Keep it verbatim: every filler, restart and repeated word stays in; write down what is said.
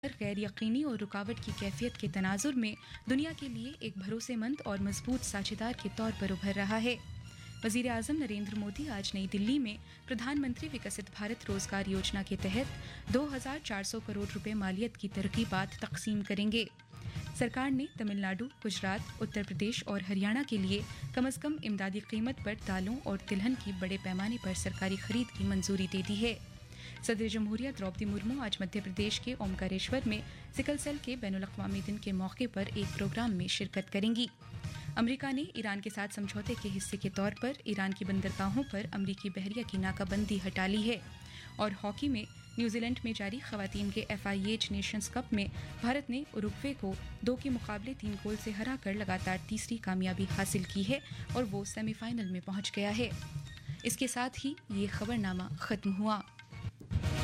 गैर यकीनी और रुकावट की कैफियत के तनाजुर में दुनिया के लिए एक भरोसेमंद और मजबूत साझेदार के तौर पर उभर रहा है। वजीर आजम नरेंद्र मोदी आज नई दिल्ली में प्रधानमंत्री विकसित भारत रोजगार योजना के तहत दो हज़ार चार सौ करोड़ रुपए मालियत की तरकीबात तकसीम करेंगे। सरकार ने तमिलनाडु, गुजरात, उत्तर प्रदेश और हरियाणा के लिए कम अज कम इमदादी कीमत पर दालों और तिलहन की बड़े पैमाने पर सरकारी खरीद की मंजूरी दे दी है। सदर जमहूरिया द्रौपदी मुर्मू आज मध्य प्रदेश के ओमकारेश्वर में सिकल सेल के बैनुल अक़वामी दिन के मौके पर एक प्रोग्राम में शिरकत करेंगी। अमेरिका ने ईरान के साथ समझौते के हिस्से के तौर पर ईरान की बंदरगाहों पर अमेरिकी बहरिया की नाकाबंदी हटा ली है। और हॉकी में न्यूजीलैंड में जारी खवातीन के F I H Nations cup में भारत ने उरुग्वे को दो के मुकाबले तीन गोल से हराकर लगातार तीसरी कामयाबी हासिल की है और वो सेमीफाइनल में पहुंच गया है। इसके साथ ही ये खबरनामा खत्म हुआ।